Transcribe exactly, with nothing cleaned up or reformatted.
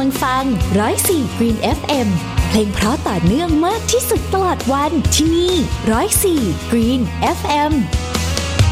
งฟังหนึ่งศูนย์สี่ Green เอฟ เอ็ม เพลงเพราะต่อเนื่องมากที่สุดตลอดวันที่นี่หนึ่งศูนย์สี่ Green เอฟ เอ็ม